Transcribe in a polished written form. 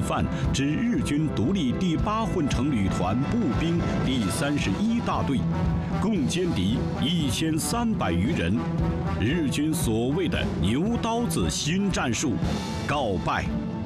范之日军独立第8混成旅团步兵第31大队，共歼敌1300余人。日军所谓的牛刀子新战术告败。